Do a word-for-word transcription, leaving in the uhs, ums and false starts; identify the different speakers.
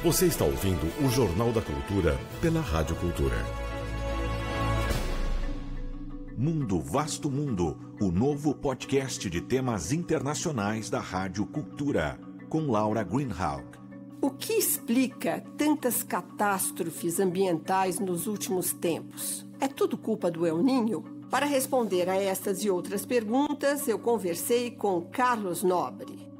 Speaker 1: Você está ouvindo o Jornal da Cultura pela Rádio Cultura.
Speaker 2: Mundo Vasto Mundo, o novo podcast de temas internacionais da Rádio Cultura, com Laura Greenhalgh.
Speaker 3: O que explica tantas catástrofes ambientais nos últimos tempos? É tudo culpa do El Niño? Para responder a estas e outras perguntas, eu conversei com Carlos Nobre.